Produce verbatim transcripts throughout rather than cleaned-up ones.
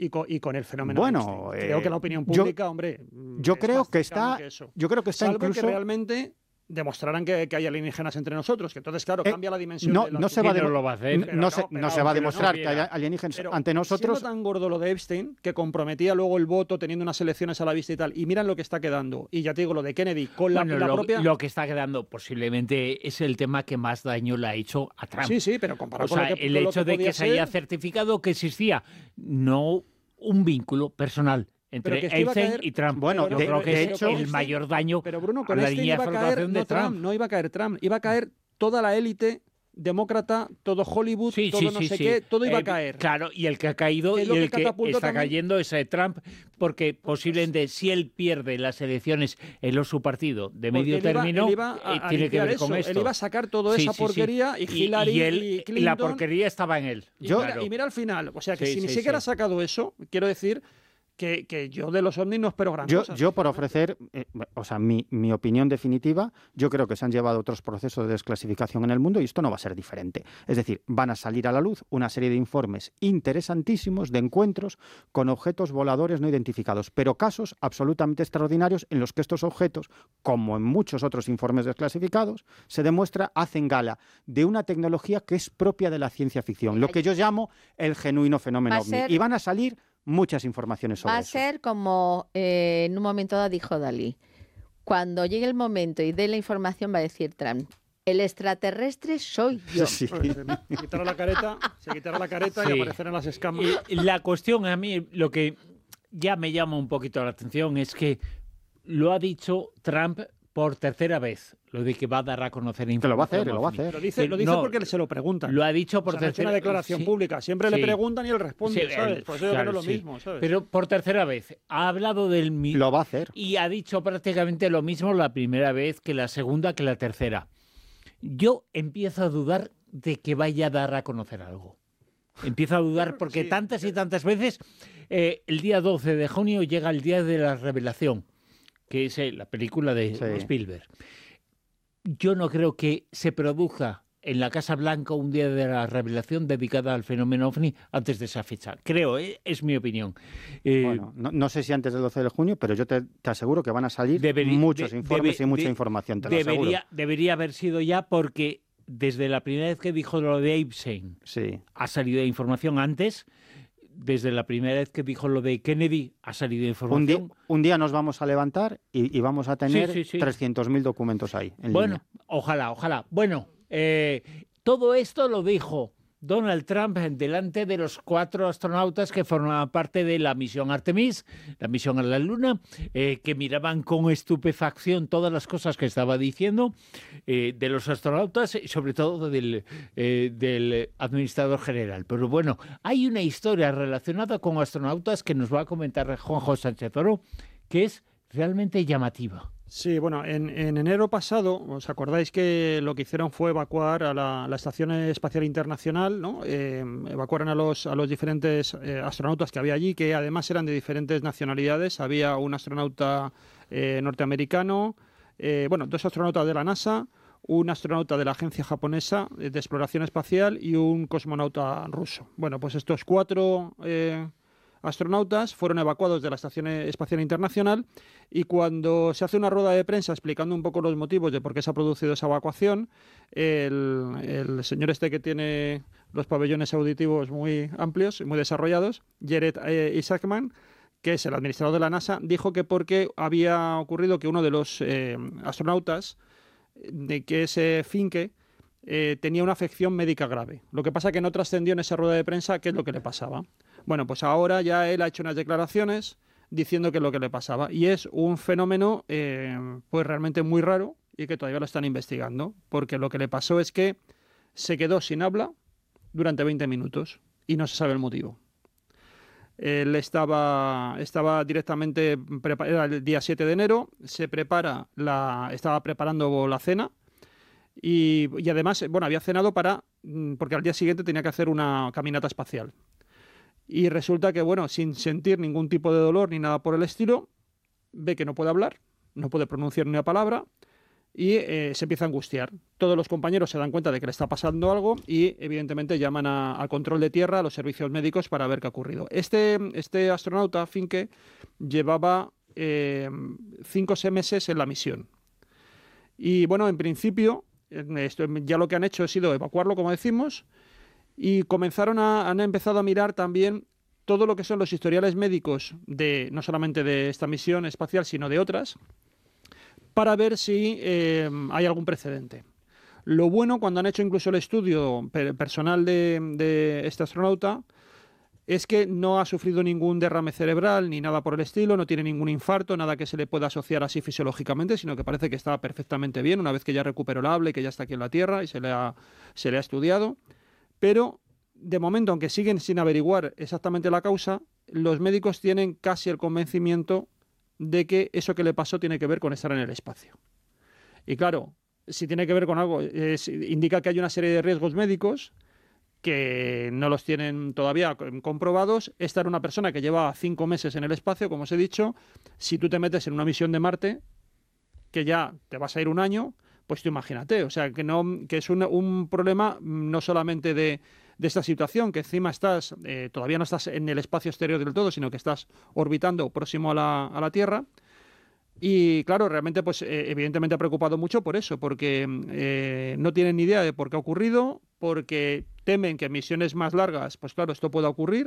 y con, y con el fenómeno bueno, Epstein. Eh, Creo que la opinión pública, yo, hombre, yo creo que está, que eso. yo creo que está Salvo incluso que realmente demostrarán que, que hay alienígenas entre nosotros, que entonces, claro, eh, cambia la dimensión no, de la no se va, no lo va a hacer. no, pero no se, no, pero no se va a aunque demostrar no que hay alienígenas pero ante nosotros. Siendo tan gordo lo de Epstein, que comprometía luego el voto teniendo unas elecciones a la vista y tal, y miran lo que está quedando, y ya te digo, lo de Kennedy, con la, bueno, la lo, propia... lo que está quedando posiblemente es el tema que más daño le ha hecho a Trump. Sí, sí, pero comparado o sea, con lo que, el con lo hecho que de que podía se haya ser... certificado que existía no un vínculo personal entre que iba a Epstein caer, y Trump. Bueno, yo de, creo que de es hecho, el mayor daño pero Bruno, con a la Epstein línea iba de a caer flotación no de Trump. Trump. no iba a caer Trump, iba a caer toda la élite demócrata, todo Hollywood, Sí, todo sí, no sí, sé sí. qué, todo iba Eh, a caer. Claro, y el que ha caído Que es y lo que el que catapultó está también- cayendo es eh, Trump, porque posiblemente si él pierde las elecciones en lo su partido de medio Porque él iba- término, él iba a- eh, a tiene que limpiar ver con eso. esto. Él iba a sacar toda Sí, esa sí, sí. porquería y Hillary y, él- y la Clinton... porquería estaba en él. Y, claro. mira, y mira al final, o sea que Sí, si ni sí, siquiera ha sí. sacado eso, quiero decir que, que yo de los ovnis no espero gran Yo, cosa. yo por ofrecer, eh, o sea, mi, mi opinión definitiva, yo creo que se han llevado otros procesos de desclasificación en el mundo y esto no va a ser diferente. Es decir, van a salir a la luz una serie de informes interesantísimos de encuentros con objetos voladores no identificados, pero casos absolutamente extraordinarios en los que estos objetos, como en muchos otros informes desclasificados, se demuestra, hacen gala de una tecnología que es propia de la ciencia ficción, lo que yo llamo el genuino fenómeno Va a ovni. ser- Y van a salir muchas informaciones sobre Va a eso. ser como eh, en un momento dado dijo Dalí. Cuando llegue el momento y dé la información va a decir Trump, el extraterrestre soy yo. Sí. Se quitará la careta, se quitará la careta Sí. y aparecerán las escamas. Y la cuestión a mí, lo que ya me llama un poquito la atención es que lo ha dicho Trump por tercera vez, lo de que va a dar a conocer Que lo va a información. hacer, lo va a ovni. hacer. Lo dice, lo dice No, porque se lo preguntan. Lo ha dicho O por sea, no ha hecho tercera una declaración sí, pública. Siempre sí. le preguntan y él responde, Sí, ¿sabes? él- Pues yo creo que claro, no es lo sí. mismo, ¿sabes? Pero por tercera vez ha hablado del mi- Lo va a hacer. y ha dicho prácticamente lo mismo la primera vez que la segunda que la tercera. Yo empiezo a dudar de que vaya a dar a conocer algo. Empiezo a dudar porque sí. tantas y tantas veces eh, el día doce de junio llega el día de la revelación, que es eh, la película de Sí. Spielberg. Yo no creo que se produzca en la Casa Blanca un día de la revelación dedicada al fenómeno ovni antes de esa fecha. Creo, eh, es mi opinión. Eh, Bueno, no, no sé si antes del doce de junio, pero yo te, te aseguro que van a salir Deberi- muchos de- informes debe- y mucha de- información, te lo aseguro. debería, debería haber sido ya porque desde la primera vez que dijo lo de Epstein Sí. ha salido información antes, desde la primera vez que dijo lo de Kennedy ha salido Un día, información. un día nos vamos a levantar y, y vamos a tener Sí, sí, sí. trescientos mil documentos ahí. En Bueno, línea. ojalá, ojalá. Bueno, eh, todo esto lo dijo Donald Trump delante de los cuatro astronautas que formaban parte de la misión Artemis, la misión a la Luna, eh, que miraban con estupefacción todas las cosas que estaba diciendo eh, de los astronautas y sobre todo del, eh, del administrador general. Pero bueno, hay una historia relacionada con astronautas que nos va a comentar Juanjo Sánchez Oro, que es realmente llamativa. Sí, bueno, en, en enero pasado, ¿os acordáis que lo que hicieron fue evacuar a la, la Estación Espacial Internacional, ¿no? Eh, evacuaron a los, a los diferentes eh, astronautas que había allí, que además eran de diferentes nacionalidades. Había un astronauta eh, norteamericano, eh, bueno, dos astronautas de la NASA, un astronauta de la Agencia Japonesa de Exploración Espacial y un cosmonauta ruso. Bueno, pues estos cuatro... Eh, astronautas fueron evacuados de la Estación Espacial Internacional y cuando se hace una rueda de prensa explicando un poco los motivos de por qué se ha producido esa evacuación, el, el señor este que tiene los pabellones auditivos muy amplios y muy desarrollados, Jared eh, Isaacman, que es el administrador de la NASA, dijo que porque había ocurrido que uno de los eh, astronautas, de que ese Finke, eh, tenía una afección médica grave. Lo que pasa que no trascendió en esa rueda de prensa qué es lo que le pasaba. Bueno, pues ahora ya él ha hecho unas declaraciones diciendo qué es lo que le pasaba. Y es un fenómeno eh, pues realmente muy raro y que todavía lo están investigando. Porque lo que le pasó es que se quedó sin habla durante veinte minutos y no se sabe el motivo. Él estaba, estaba directamente, era el día siete de enero, se prepara la, estaba preparando la cena y, y además, bueno, había cenado para, porque al día siguiente tenía que hacer una caminata espacial. Y resulta que, bueno, sin sentir ningún tipo de dolor ni nada por el estilo, ve que no puede hablar, no puede pronunciar ni una palabra y eh, se empieza a angustiar. Todos los compañeros se dan cuenta de que le está pasando algo y evidentemente llaman a, al control de tierra, a los servicios médicos para ver qué ha ocurrido. Este, este astronauta, Finke, llevaba eh, cinco o seis meses en la misión. Y bueno, en principio, esto, ya lo que han hecho ha sido evacuarlo, como decimos, y comenzaron a, han empezado a mirar también todo lo que son los historiales médicos, de no solamente de esta misión espacial, sino de otras, para ver si eh, hay algún precedente. Lo bueno, cuando han hecho incluso el estudio personal de, de este astronauta, es que no ha sufrido ningún derrame cerebral ni nada por el estilo, no tiene ningún infarto, nada que se le pueda asociar así fisiológicamente, sino que parece que está perfectamente bien una vez que ya recuperó el habla y que ya está aquí en la Tierra y se le ha, se le ha estudiado. Pero, de momento, aunque siguen sin averiguar exactamente la causa, los médicos tienen casi el convencimiento de que eso que le pasó tiene que ver con estar en el espacio. Y claro, si tiene que ver con algo, es, indica que hay una serie de riesgos médicos que no los tienen todavía comprobados. Esta era una persona que lleva cinco meses en el espacio, como os he dicho. Si tú te metes en una misión de Marte, que ya te vas a ir un año, pues tú imagínate. O sea, que, no, que es un, un problema no solamente de, de esta situación, que encima estás, eh, todavía no estás en el espacio exterior del todo, sino que estás orbitando próximo a la, a la Tierra. Y claro, realmente, pues eh, evidentemente ha preocupado mucho por eso, porque eh, no tienen ni idea de por qué ha ocurrido, porque temen que en misiones más largas, pues claro, esto pueda ocurrir.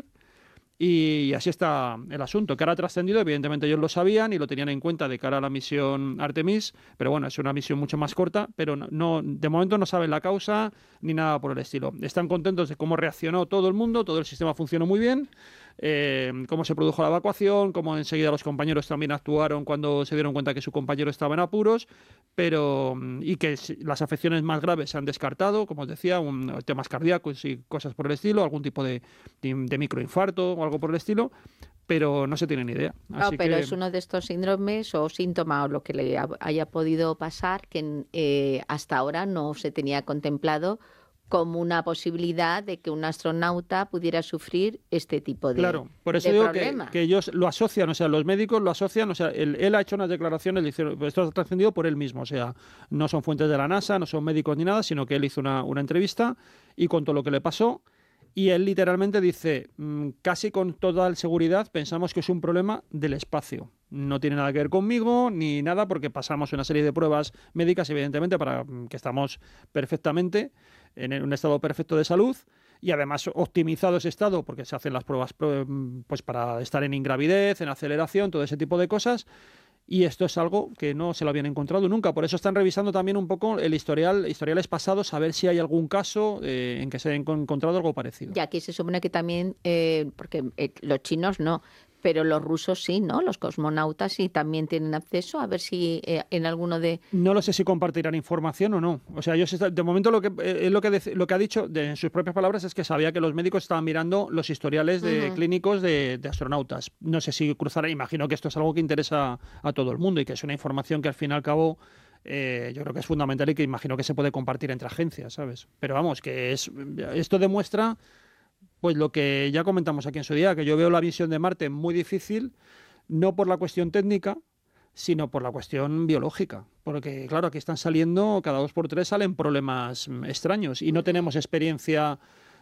Y así está el asunto, que ahora ha trascendido, evidentemente ellos lo sabían y lo tenían en cuenta de cara a la misión Artemis, pero bueno, es una misión mucho más corta, pero no, no, de momento no saben la causa ni nada por el estilo. Están contentos de cómo reaccionó todo el mundo, todo el sistema funcionó muy bien, eh, cómo se produjo la evacuación, cómo enseguida los compañeros también actuaron cuando se dieron cuenta que su compañero estaba en apuros, pero y que las afecciones más graves se han descartado, como os decía, un, temas cardíacos y cosas por el estilo, algún tipo de, de, de microinfarto o algo por el estilo, pero no se tiene ni idea. Así no, pero que... es uno de estos síndromes o síntomas o lo que le haya podido pasar que eh, hasta ahora no se tenía contemplado como una posibilidad de que un astronauta pudiera sufrir este tipo de Claro, por eso de digo problema. que, que ellos lo asocian, o sea, los médicos lo asocian, o sea, él, él ha hecho unas declaraciones, esto ha trascendido por él mismo, o sea, no son fuentes de la NASA, no son médicos ni nada, sino que él hizo una, una entrevista y contó lo que le pasó. Y él literalmente dice, mmm, casi con toda seguridad pensamos que es un problema del espacio. No tiene nada que ver conmigo ni nada porque pasamos una serie de pruebas médicas, evidentemente, para que estamos perfectamente en un estado perfecto de salud y además optimizado ese estado porque se hacen las pruebas pues para estar en ingravidez, en aceleración, todo ese tipo de cosas. Y esto es algo que no se lo habían encontrado nunca. Por eso están revisando también un poco el historial, historiales pasados, a ver si hay algún caso eh, en que se haya encontrado algo parecido. Y aquí se supone que también, eh, porque eh, los chinos no, pero los rusos sí, ¿no? Los cosmonautas sí también tienen acceso, a ver si eh, en alguno de... No lo sé si compartirán información o no. O sea, ellos de momento lo que eh, lo que lo que ha dicho de, en sus propias palabras es que sabía que los médicos estaban mirando los historiales de, uh-huh. clínicos de, de astronautas. No sé si cruzará, imagino que esto es algo que interesa a todo el mundo y que es una información que al fin y al cabo eh, yo creo que es fundamental y que imagino que se puede compartir entre agencias, ¿sabes? Pero vamos, que es esto demuestra... Pues lo que ya comentamos aquí en su día, que yo veo la misión de Marte muy difícil, no por la cuestión técnica, sino por la cuestión biológica. Porque, claro, aquí están saliendo, cada dos por tres salen problemas extraños y no tenemos experiencia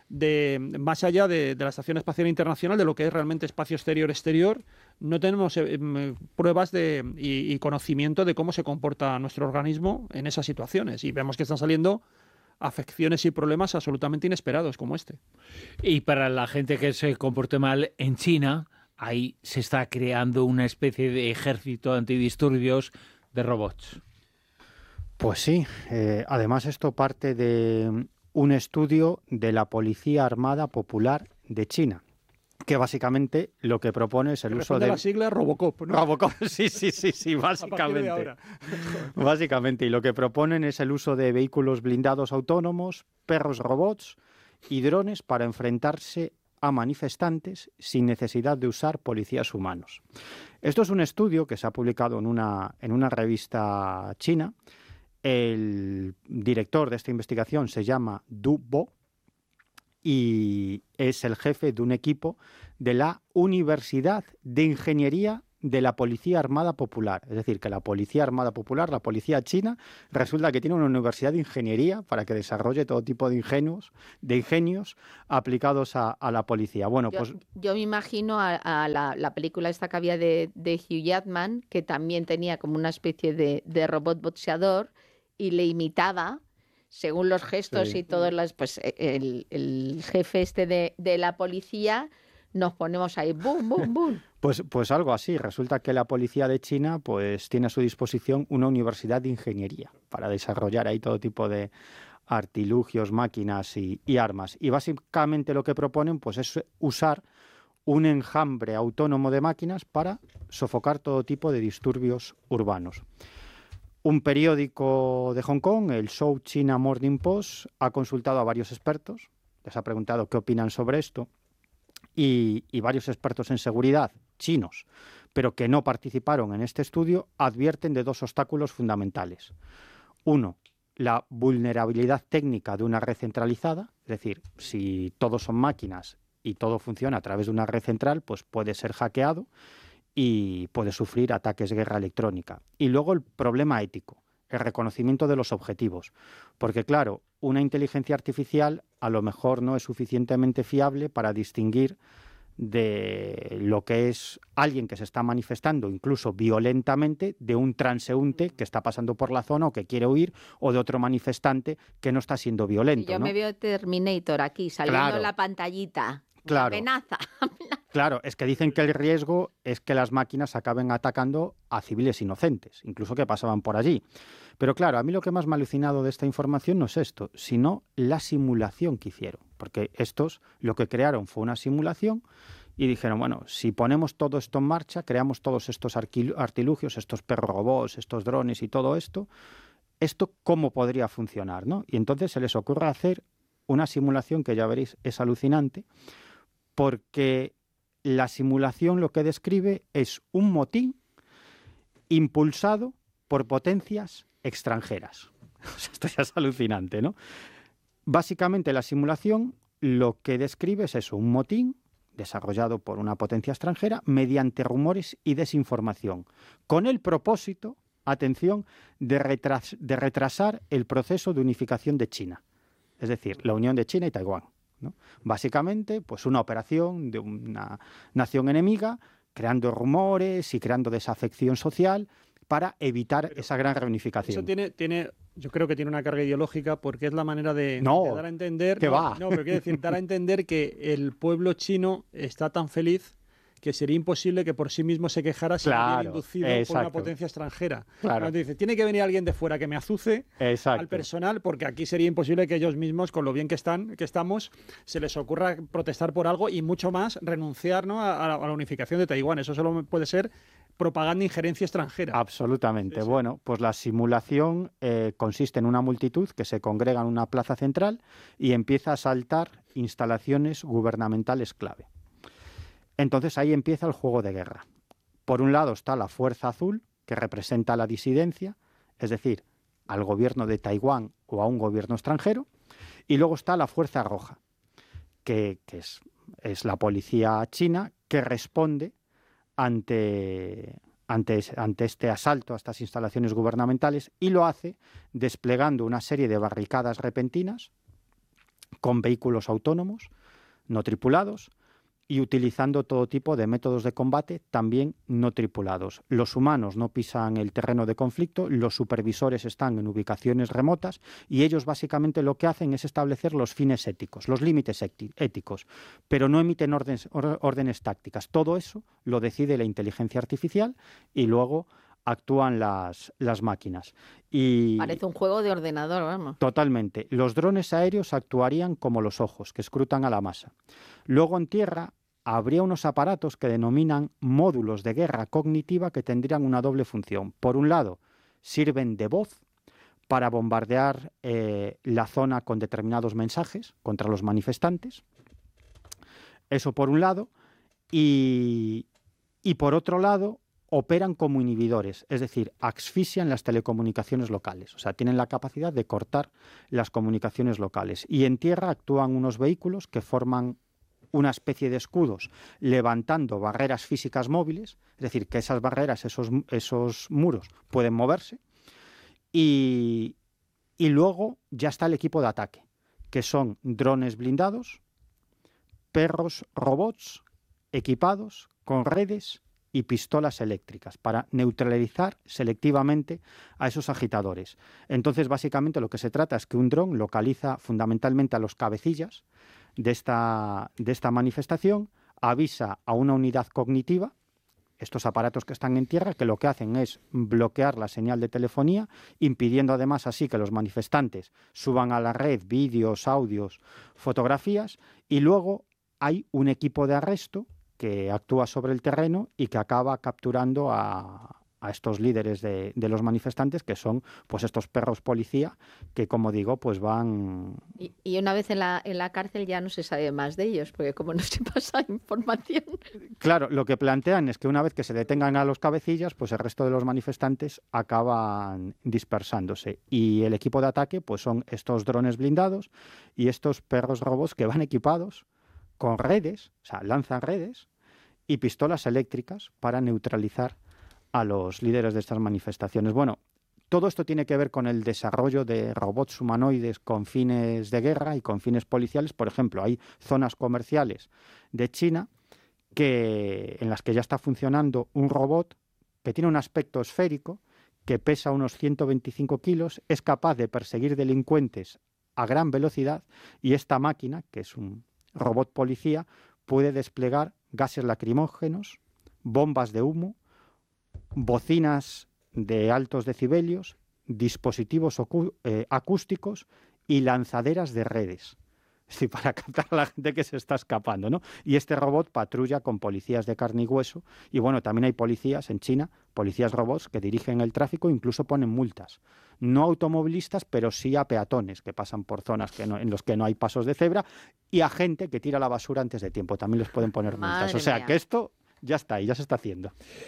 de más allá de, de la Estación Espacial Internacional, de lo que es realmente espacio exterior-exterior, no tenemos eh, pruebas de, y, y conocimiento de cómo se comporta nuestro organismo en esas situaciones. Y vemos que están saliendo afecciones y problemas absolutamente inesperados como este. Y para la gente que se comporte mal en China, ahí se está creando una especie de ejército antidisturbios de robots. Pues sí, eh, además esto parte de un estudio de la Policía Armada Popular de China, que básicamente lo que propone es el uso de... la sigla Robocop, ¿no? Robocop, sí, sí, sí, sí, básicamente. A partir de ahora. Básicamente, y lo que proponen es el uso de vehículos blindados autónomos, perros robots y drones para enfrentarse a manifestantes sin necesidad de usar policías humanos. Esto es un estudio que se ha publicado en una, en una revista china. El director de esta investigación se llama Du Bo, y es el jefe de un equipo de la Universidad de Ingeniería de la Policía Armada Popular. Es decir, que la Policía Armada Popular, la policía china, resulta que tiene una universidad de ingeniería para que desarrolle todo tipo de ingenios, de ingenios aplicados a, a la policía. Bueno, yo, pues... yo me imagino a, a la, la película esta que había de, de Hugh Jackman, que también tenía como una especie de, de robot boxeador y le imitaba según los gestos Sí. y todas las, pues el, el jefe este de, de la policía, nos ponemos ahí, boom, boom, boom. Pues, pues algo así. Resulta que la policía de China pues tiene a su disposición una universidad de ingeniería para desarrollar ahí todo tipo de artilugios, máquinas y, y armas. Y básicamente lo que proponen pues es usar un enjambre autónomo de máquinas para sofocar todo tipo de disturbios urbanos. Un periódico de Hong Kong, el South China Morning Post, ha consultado a varios expertos, les ha preguntado qué opinan sobre esto, y, y varios expertos en seguridad chinos, pero que no participaron en este estudio, advierten de dos obstáculos fundamentales. Uno, la vulnerabilidad técnica de una red centralizada, es decir, si todos son máquinas y todo funciona a través de una red central, pues puede ser hackeado y puede sufrir ataques de guerra electrónica. Y luego el problema ético, el reconocimiento de los objetivos. Porque claro, una inteligencia artificial a lo mejor no es suficientemente fiable para distinguir de lo que es alguien que se está manifestando, incluso violentamente, de un transeúnte que está pasando por la zona o que quiere huir, o de otro manifestante que no está siendo violento. Yo ¿no? me veo Terminator aquí, saliendo Claro. en la pantallita. Claro. Amenaza. Claro, es que dicen que el riesgo es que las máquinas acaben atacando a civiles inocentes, incluso que pasaban por allí. Pero claro, a mí lo que más me ha alucinado de esta información no es esto, sino la simulación que hicieron. Porque estos lo que crearon fue una simulación y dijeron, bueno, si ponemos todo esto en marcha, creamos todos estos artilugios, estos perros robots, estos drones y todo esto, ¿esto cómo podría funcionar? ¿no? Y entonces se les ocurre hacer una simulación que ya veréis es alucinante, porque la simulación lo que describe es un motín impulsado por potencias extranjeras. Esto ya es alucinante, ¿no? Básicamente la simulación lo que describe es eso, un motín desarrollado por una potencia extranjera mediante rumores y desinformación, con el propósito, atención, de, retras- de retrasar el proceso de unificación de China, es decir, la unión de China y Taiwán. ¿no? Básicamente, pues una operación de una nación enemiga, creando rumores y creando desafección social para evitar Pero esa gran reunificación. Eso tiene, tiene, yo creo que tiene una carga ideológica porque es la manera de, No, de dar a entender, ¿qué no, va? no, pero quiero decir, dar a entender que el pueblo chino está tan feliz que sería imposible que por sí mismo se quejara si Claro, hubiera inducido por exacto. una potencia extranjera. Claro. Entonces dice, tiene que venir alguien de fuera que me azuce Exacto. al personal, porque aquí sería imposible que ellos mismos, con lo bien que están, que estamos, se les ocurra protestar por algo y mucho más renunciar, ¿no? a, a la, a la unificación de Taiwán. Eso solo puede ser propaganda e injerencia extranjera. Absolutamente. Sí, sí. Bueno, pues la simulación eh, consiste en una multitud que se congrega en una plaza central y empieza a asaltar instalaciones gubernamentales clave. Entonces ahí empieza el juego de guerra. Por un lado está la Fuerza Azul, que representa la disidencia, es decir, al gobierno de Taiwán o a un gobierno extranjero, y luego está la Fuerza Roja, que, que es, es la policía china que responde ante, ante, ante este asalto a estas instalaciones gubernamentales y lo hace desplegando una serie de barricadas repentinas con vehículos autónomos, no tripulados, y utilizando todo tipo de métodos de combate también no tripulados. Los humanos no pisan el terreno de conflicto, los supervisores están en ubicaciones remotas y ellos básicamente lo que hacen es establecer los fines éticos, los límites éticos, pero no emiten órdenes, órdenes tácticas. Todo eso lo decide la inteligencia artificial y luego actúan las, las máquinas. Y Parece un juego de ordenador, vamos. totalmente. Los drones aéreos actuarían como los ojos, que escrutan a la masa. Luego en tierra habría unos aparatos que denominan módulos de guerra cognitiva que tendrían una doble función. Por un lado, sirven de voz para bombardear eh, la zona con determinados mensajes contra los manifestantes. Eso por un lado. Y, y por otro lado, operan como inhibidores, es decir, asfixian las telecomunicaciones locales, o sea, tienen la capacidad de cortar las comunicaciones locales. Y en tierra actúan unos vehículos que forman una especie de escudos levantando barreras físicas móviles, es decir, que esas barreras, esos, esos muros pueden moverse, y, y luego ya está el equipo de ataque, que son drones blindados, perros robots equipados con redes y pistolas eléctricas para neutralizar selectivamente a esos agitadores. Entonces, básicamente lo que se trata es que un dron localiza fundamentalmente a los cabecillas de esta, de esta manifestación, avisa a una unidad cognitiva, estos aparatos que están en tierra, que lo que hacen es bloquear la señal de telefonía, impidiendo además así que los manifestantes suban a la red vídeos, audios, fotografías, y luego hay un equipo de arresto que actúa sobre el terreno y que acaba capturando a, a estos líderes de, de los manifestantes, que son pues estos perros policía, que como digo, pues van... Y, y una vez en la, en la cárcel ya no se sabe más de ellos, porque como no se pasa información... Claro, lo que plantean es que una vez que se detengan a los cabecillas, pues el resto de los manifestantes acaban dispersándose. Y el equipo de ataque pues son estos drones blindados y estos perros robots que van equipados con redes, o sea, lanzan redes y pistolas eléctricas para neutralizar a los líderes de estas manifestaciones. Bueno, todo esto tiene que ver con el desarrollo de robots humanoides con fines de guerra y con fines policiales. Por ejemplo, hay zonas comerciales de China que, en las que ya está funcionando un robot que tiene un aspecto esférico, que pesa unos ciento veinticinco kilos, es capaz de perseguir delincuentes a gran velocidad, y esta máquina, que es un robot policía, puede desplegar gases lacrimógenos, bombas de humo, bocinas de altos decibelios, dispositivos eh, acústicos y lanzaderas de redes. Sí, para captar a la gente que se está escapando, ¿no? Y este robot patrulla con policías de carne y hueso. Y bueno, también hay policías en China, policías robots que dirigen el tráfico, incluso ponen multas. No a automovilistas, pero sí a peatones que pasan por zonas que no, en las que no hay pasos de cebra, y a gente que tira la basura antes de tiempo. También les pueden poner multas. Madre O sea, mía. que esto ya está ahí, ya se está haciendo.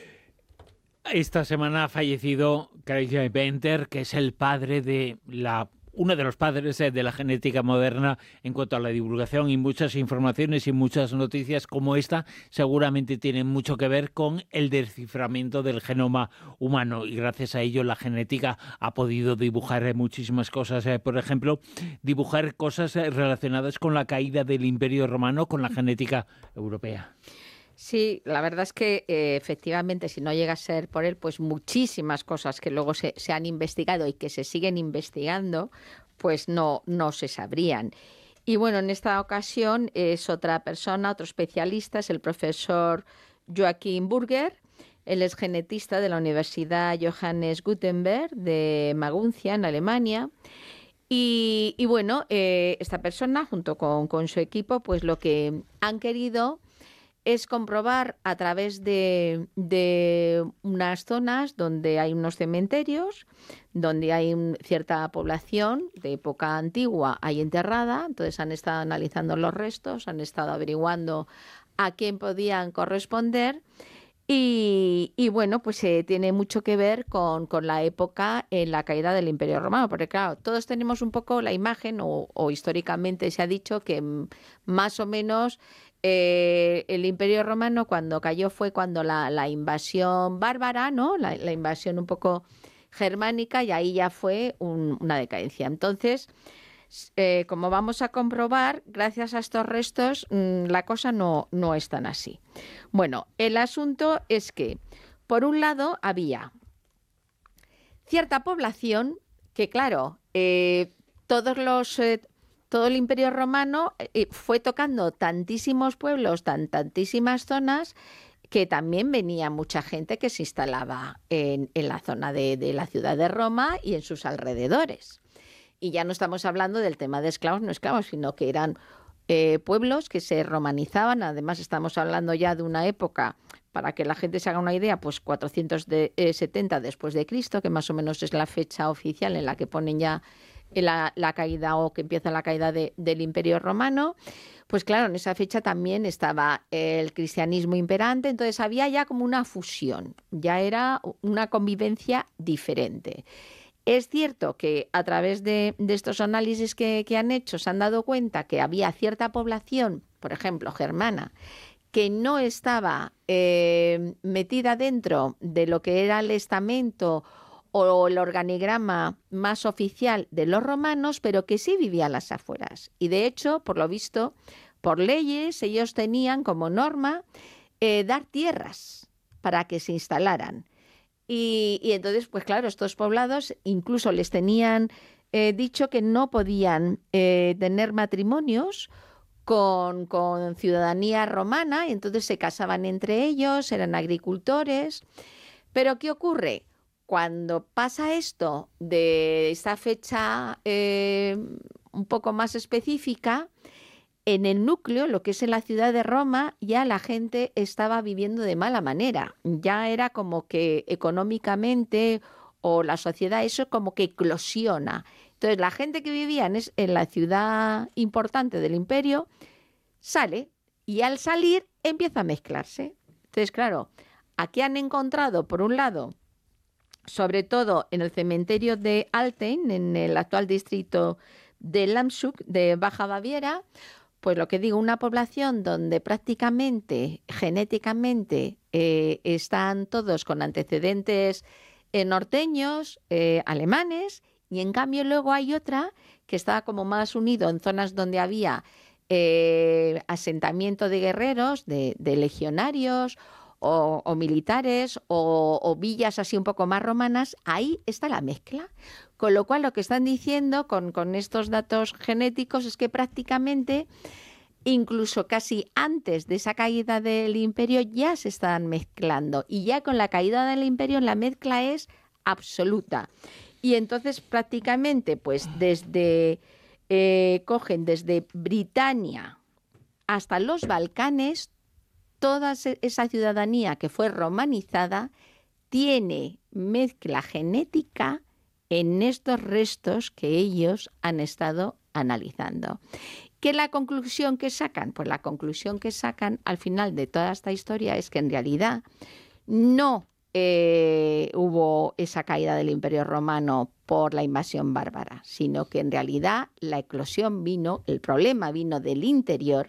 Esta semana ha fallecido Craig Venter, que es el padre de la uno de los padres de la genética moderna en cuanto a la divulgación, y muchas informaciones y muchas noticias como esta seguramente tienen mucho que ver con el desciframiento del genoma humano, y gracias a ello la genética ha podido dibujar muchísimas cosas. Por ejemplo, dibujar cosas relacionadas con la caída del Imperio Romano, con la genética europea. Sí, la verdad es que eh, efectivamente, si no llega a ser por él, pues muchísimas cosas que luego se, se han investigado y que se siguen investigando, pues no, no se sabrían. Y bueno, en esta ocasión es otra persona, otro especialista, es el profesor Joachim Burger. Él es genetista de la Universidad Johannes Gutenberg de Maguncia, en Alemania. Y, y bueno, eh, esta persona, junto con, con su equipo, pues lo que han querido es comprobar a través de, de unas zonas donde hay unos cementerios, donde hay un, cierta población de época antigua ahí enterrada. Entonces han estado analizando los restos, han estado averiguando a quién podían corresponder. Y, y bueno, pues eh, tiene mucho que ver con, con la época en la caída del Imperio Romano, porque claro, todos tenemos un poco la imagen, o, o históricamente se ha dicho que m- más o menos eh, el Imperio Romano cuando cayó fue cuando la, la invasión bárbara, ¿no? La, la invasión un poco germánica, y ahí ya fue un- una decadencia. Entonces, eh, como vamos a comprobar, gracias a estos restos, mmm, la cosa no, no es tan así. Bueno, el asunto es que, por un lado, había cierta población que, claro, eh, todos los, eh, todo el Imperio Romano eh, fue tocando tantísimos pueblos, tan, tantísimas zonas, que también venía mucha gente que se instalaba en, en la zona de, de la ciudad de Roma y en sus alrededores. Y ya no estamos hablando del tema de esclavos, no esclavos, sino que eran eh, pueblos que se romanizaban. Además, estamos hablando ya de una época, para que la gente se haga una idea, pues cuatrocientos setenta después de Cristo, que más o menos es la fecha oficial en la que ponen ya la, la caída, o que empieza la caída de, del Imperio Romano. Pues claro, en esa fecha también estaba el cristianismo imperante, entonces había ya como una fusión, ya era una convivencia diferente. Es cierto que a través de, de estos análisis que, que han hecho se han dado cuenta que había cierta población por ejemplo, germana, que no estaba eh, metida dentro de lo que era el estamento o el organigrama más oficial de los romanos, pero que sí vivía a las afueras. Y de hecho, por lo visto, por leyes, ellos tenían como norma eh, dar tierras para que se instalaran. Y, y entonces, pues claro, estos poblados incluso les tenían eh, dicho que no podían eh, tener matrimonios con, con ciudadanía romana, y entonces se casaban entre ellos, eran agricultores. Pero ¿qué ocurre? Cuando pasa esto de esta fecha eh, un poco más específica, en el núcleo, lo que es en la ciudad de Roma, ya la gente estaba viviendo de mala manera. Ya era como que económicamente o la sociedad, eso como que eclosiona. Entonces la gente que vivía en, en la ciudad importante del imperio sale y al salir empieza a mezclarse. Entonces, claro, aquí han encontrado, por un lado, sobre todo en el cementerio de Alten, en el actual distrito de Landshut, de Baja Baviera, pues lo que digo, una población donde prácticamente, genéticamente, eh, están todos con antecedentes eh, norteños, eh, alemanes, y en cambio luego hay otra que estaba como más unido en zonas donde había eh, asentamiento de guerreros, de, de legionarios, O, o militares o, o villas así un poco más romanas, ahí está la mezcla. Con lo cual lo que están diciendo con, con estos datos genéticos es que prácticamente, incluso casi antes de esa caída del imperio, ya se están mezclando. Y ya con la caída del imperio la mezcla es absoluta. Y entonces prácticamente pues desde, eh, cogen desde Britania hasta los Balcanes, toda esa ciudadanía que fue romanizada tiene mezcla genética en estos restos que ellos han estado analizando. ¿Qué es la conclusión que sacan? Pues la conclusión que sacan al final de toda esta historia es que en realidad no eh, hubo esa caída del Imperio Romano por la invasión bárbara, sino que en realidad la eclosión vino, el problema vino del interior.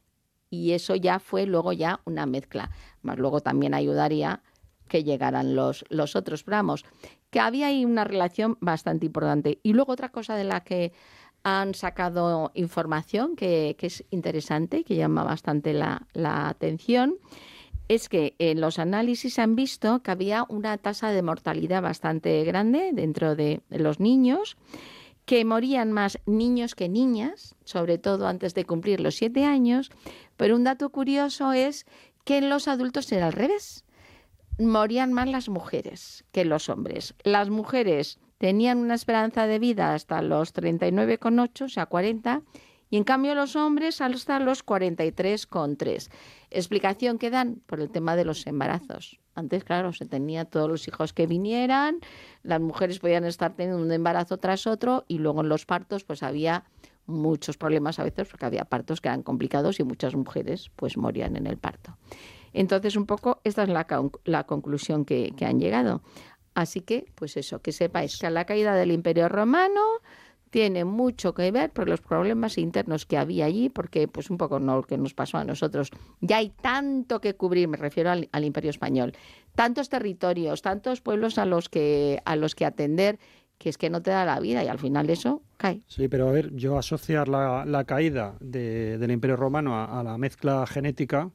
Y eso ya fue luego ya una mezcla. Más luego también ayudaría que llegaran los, los otros bramos. Que había ahí una relación bastante importante. Y luego otra cosa de la que han sacado información que, que es interesante, que llama bastante la, la atención, es que en los análisis han visto que había una tasa de mortalidad bastante grande dentro de, de los niños, que morían más niños que niñas, sobre todo antes de cumplir los siete años, pero un dato curioso es que en los adultos era al revés. Morían más las mujeres que los hombres. Las mujeres tenían una esperanza de vida hasta los treinta y nueve coma ocho, o sea, cuarenta, y en cambio los hombres hasta los cuarenta y tres coma tres. Explicación que dan por el tema de los embarazos. Antes, claro, se tenía todos los hijos que vinieran, las mujeres podían estar teniendo un embarazo tras otro y luego en los partos pues había muchos problemas a veces porque había partos que eran complicados y muchas mujeres pues morían en el parto. Entonces, un poco esta es la, la conclusión que, que han llegado. Así que, pues eso, que sepáis que a la caída del Imperio Romano tiene mucho que ver por los problemas internos que había allí, porque pues un poco no lo que nos pasó a nosotros. Ya hay tanto que cubrir, me refiero al, al Imperio Español, tantos territorios, tantos pueblos a los que a los que atender, que es que no te da la vida y al final eso cae. Sí, pero a ver, yo asociar la, la caída de, del Imperio Romano a, a la mezcla genética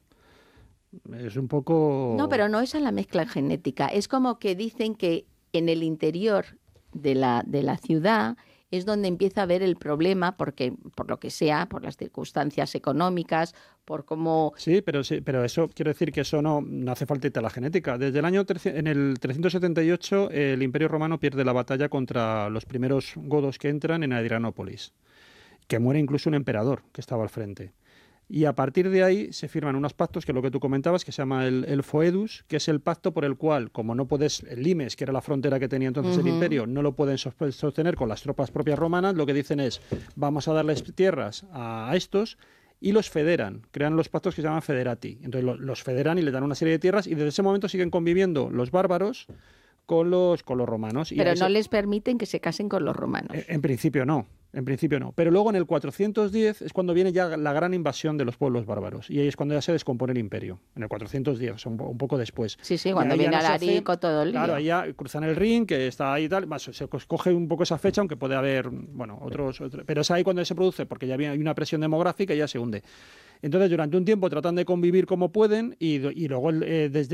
es un poco... No, pero no es a la mezcla genética, es como que dicen que en el interior de la, de la ciudad es donde empieza a haber el problema, porque por lo que sea, por las circunstancias económicas, por cómo... Sí, pero sí, pero eso quiero decir que eso no, no hace falta irte a la genética. Desde el año en el trescientos setenta y ocho el Imperio Romano pierde la batalla contra los primeros godos que entran en Adrianópolis, que muere incluso un emperador que estaba al frente. Y a partir de ahí se firman unos pactos, que es lo que tú comentabas, que se llama el, el Foedus, que es el pacto por el cual, como no puedes, el Limes, que era la frontera que tenía entonces uh-huh. el imperio, no lo pueden sostener con las tropas propias romanas, lo que dicen es, vamos a darles tierras a, a estos, y los federan, crean los pactos que se llaman federati. Entonces lo, los federan y les dan una serie de tierras, y desde ese momento siguen conviviendo los bárbaros con los, con los romanos. Pero y no se... les permiten que se casen con los romanos. En, en principio no. En principio no. Pero luego en el cuatrocientos diez es cuando viene ya la gran invasión de los pueblos bárbaros. Y ahí es cuando ya se descompone el imperio. En el cuatrocientos diez, o sea, un, un poco después. Sí, sí, cuando viene Alarico, todo el lío. Claro, ahí ya cruzan el Rin, que está ahí y tal. Más, se coge un poco esa fecha, aunque puede haber, bueno, otros, otros. Pero es ahí cuando se produce, porque ya hay una presión demográfica y ya se hunde. Entonces, durante un tiempo tratan de convivir como pueden y, y luego eh, desde